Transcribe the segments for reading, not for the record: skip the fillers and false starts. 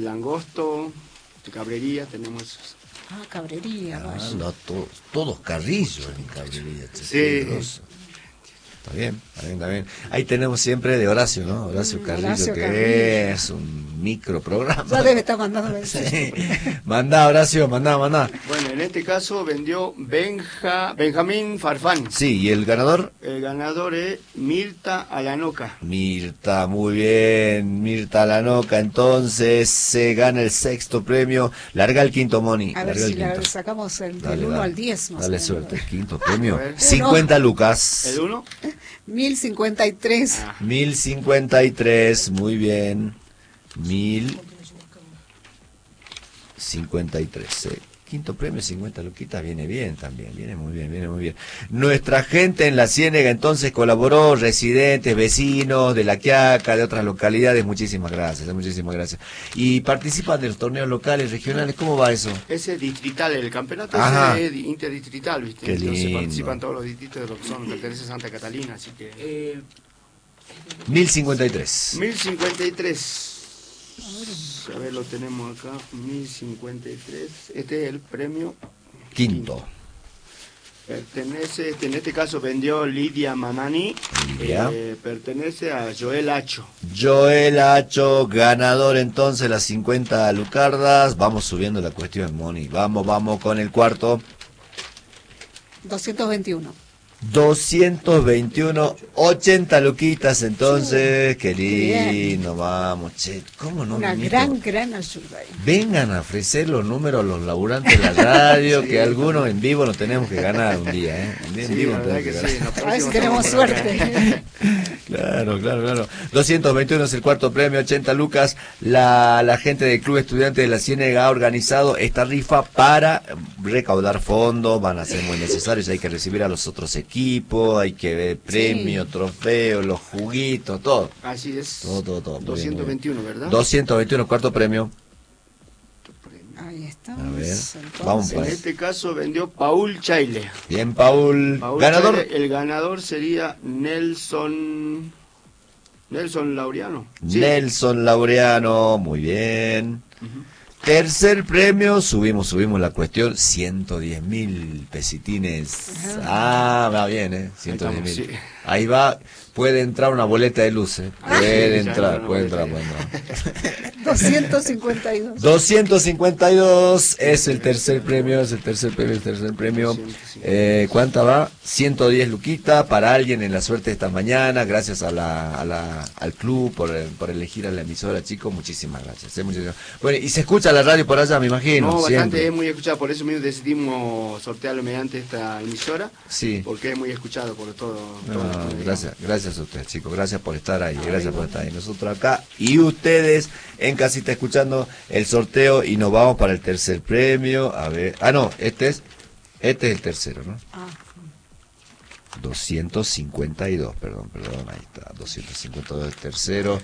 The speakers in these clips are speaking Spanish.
Langosto, de Cabrería, tenemos... Cabrería, vaya. No, todos carrillos en Cabrería. Sí. Está bien, está bien, está bien. Ahí tenemos siempre de Horacio, ¿no? Horacio Carrillo, Horacio que Carrillo. es un microprograma. Ya debe estar mandando mensajes. Sí. Mandá, Horacio, mandá. Bueno, en este caso vendió Benjamín Farfán. Sí, ¿y el ganador? El ganador es Mirta Alanoca. Mirta, muy bien, Mirta Alanoca. Entonces se gana el 6º premio. Larga el 5º, Moni. A ver larga si el le 5º. sacamos del Dale, 1 dale. al 10 más Dale o menos. suerte, el 5º premio. A ver. 50 lucas. ¿El 1? 1053. 1053, muy bien. 1053. 5º premio, 50 luquitas, viene bien también, viene muy bien. Nuestra gente en la Ciénega entonces colaboró, residentes, vecinos de La Quiaca, de otras localidades, muchísimas gracias. Y participan de los torneos locales, regionales, ¿cómo va eso? Ese es distrital, el campeonato Ajá. ese es interdistrital, ¿viste? Qué Entonces lindo. participan todos los distritos de lo que son, pertenece a Santa Catalina, así que... 1053. 1053. A ver, lo tenemos acá, 1053. Este es el premio Quinto. Pertenece, en este caso vendió Lidia Mamani. Lidia. Pertenece a Joel Hacho. Joel Hacho, ganador entonces, las 50 lucardas. Vamos subiendo la cuestión, Moni. Vamos con el cuarto. 221. 221, 80 luquitas entonces, qué lindo, vamos, che, ¿cómo no? Una viniste? gran ayuda ahí. Vengan a ofrecer los números a los laburantes de la radio, Sí, que algunos en vivo nos tenemos que ganar un día, ¿eh? En Sí, vivo la nos verdad tenemos que que sí. ganar. A ver si tenemos suerte. Claro. 221 es el cuarto premio, 80 lucas. La gente del Club Estudiante de la Ciénega ha organizado esta rifa para recaudar fondos, van a ser muy necesarios, hay que recibir a los otros equipos, hay que ver premios, trofeos, los juguitos, todo. Así es. Todo. Muy bien, muy bien. 221, ¿verdad? 221, cuarto premio. Ahí está. A ver, Entonces, vamos En para este caso vendió Paul Chaile. Bien, Paul. Paul Ganador. Chaile, el ganador sería Nelson Laureano. Sí. Nelson Laureano, muy bien. Tercer premio, subimos la cuestión, 110.000 pesitines. Va bien, 110.000. Ahí estamos, sí. Ahí va, puede entrar una boleta de luz, puede ya entrar, una puede boleta entrar. 252. 252 es el tercer premio, ¿cuánta va? 110 luquita para alguien en la suerte esta mañana, gracias al club por elegir a la emisora, chicos, muchísimas gracias. Bueno, y se escucha la radio por allá, me imagino. No, bastante, siempre. es muy escuchado, por eso mismo decidimos sortearlo mediante esta emisora, Sí. porque es muy escuchado por todo. Gracias a ustedes, chicos, gracias por estar ahí, Nosotros acá y ustedes en casita escuchando el sorteo y nos vamos para el tercer premio. A ver, no, este es el tercero, ¿no? 252, perdón, ahí está, 252 el tercero.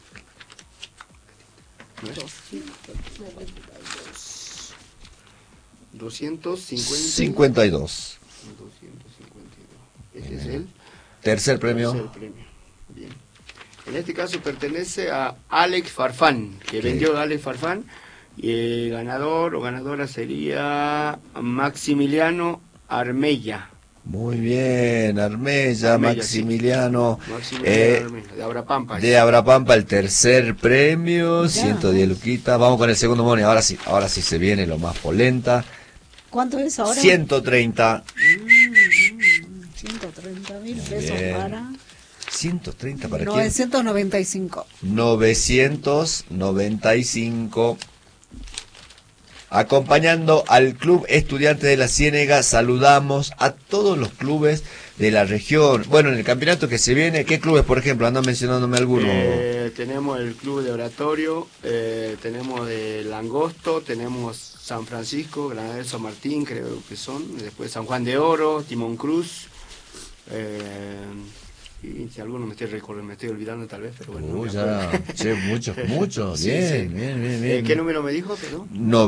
252. Este es el Tercer premio. Bien. En este caso pertenece a Alex Farfán, que vendió a Alex Farfán, y el ganador o ganadora sería Maximiliano Armella. Muy bien, Armella, Maximiliano, Armella, de Abrapampa. De Abrapampa, el tercer premio, 110 luquitas. Vamos con el segundo, Moni, ahora sí se viene lo más polenta. ¿Cuánto es ahora? 130. 130.000 pesos Bien. para... 130 para 995. 995. Acompañando al Club Estudiante de la Ciénega, saludamos a todos los clubes de la región. Bueno, en el campeonato que se viene, ¿qué clubes, por ejemplo? Andan mencionándome algunos. Tenemos el Club de Oratorio, tenemos de Langosto, tenemos San Francisco, Granadero San Martín, creo que son, después San Juan de Oro, Timón Cruz, y si alguno me estoy olvidando tal vez, pero bueno. Muchos. Sí, bien. ¿Qué número me dijo? Perdón?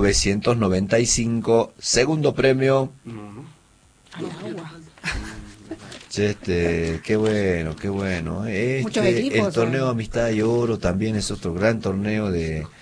995, segundo premio. No. Al agua. Qué bueno. Muchos equipos, El torneo Amistad y Oro también es otro gran torneo de